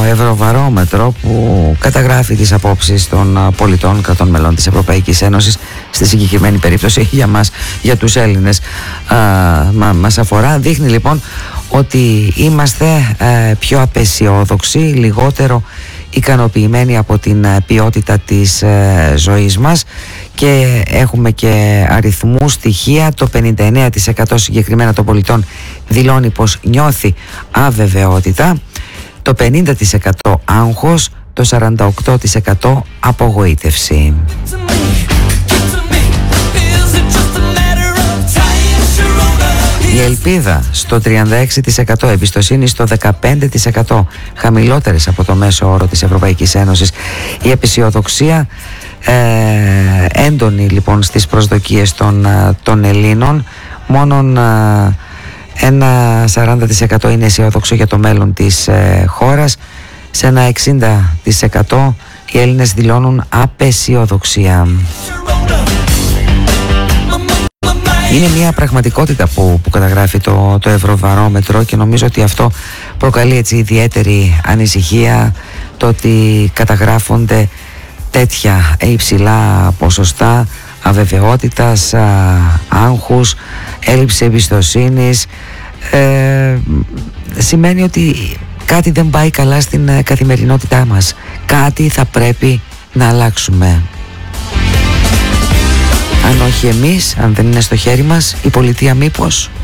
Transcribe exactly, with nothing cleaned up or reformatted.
Ευρωβαρόμετρο που καταγράφει τις απόψεις των πολιτών κρατών μελών της Ευρωπαϊκής Ένωσης, στη συγκεκριμένη περίπτωση για μας, για τους Έλληνες α, μα, μας αφορά, δείχνει λοιπόν ότι είμαστε ε, πιο απεσιόδοξοι, λιγότερο ικανοποιημένοι από την ποιότητα της ε, ζωής μας, και έχουμε και αριθμούς, στοιχεία. Το πενήντα εννέα τοις εκατό συγκεκριμένα των πολιτών δηλώνει πως νιώθει αβεβαιότητα, το πενήντα τοις εκατό άγχος, το σαράντα οκτώ τοις εκατό απογοήτευση. Η ελπίδα στο τριάντα έξι τοις εκατό, εμπιστοσύνη στο δεκαπέντε τοις εκατό, χαμηλότερες από το μέσο όρο της Ευρωπαϊκής Ένωσης. Η απεσιοδοξία ε, έντονη λοιπόν στις προσδοκίες των, των Ελλήνων. Μόνον ε, ένα σαράντα τοις εκατό είναι αισιόδοξο για το μέλλον της ε, χώρας. Σε ένα εξήντα τοις εκατό οι Έλληνες δηλώνουν απεσιοδοξία. Είναι μια πραγματικότητα που, που καταγράφει το, το Ευρωβαρόμετρο, και νομίζω ότι αυτό προκαλεί έτσι ιδιαίτερη ανησυχία, το ότι καταγράφονται τέτοια υψηλά ποσοστά αβεβαιότητας, α, άγχους, έλλειψη εμπιστοσύνης. Ε, σημαίνει ότι κάτι δεν πάει καλά στην καθημερινότητά μας. Κάτι θα πρέπει να αλλάξουμε. Αν όχι εμείς, αν δεν είναι στο χέρι μας, η πολιτεία μήπως?